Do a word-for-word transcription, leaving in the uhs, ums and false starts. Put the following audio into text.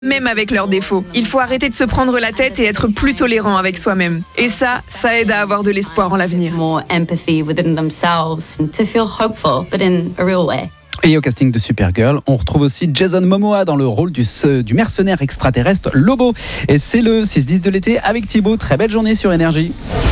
même avec leurs défauts. Il faut arrêter de se prendre la tête et être plus tolérant avec soi-même. Et ça, ça aide à avoir de l'espoir en l'avenir. More empathy within themselves to feel hopeful, but in a real way. Et au casting de Supergirl, on retrouve aussi Jason Momoa dans le rôle du, du mercenaire extraterrestre Lobo. Et c'est le six dix de l'été avec Thibaut. Très belle journée sur Énergie.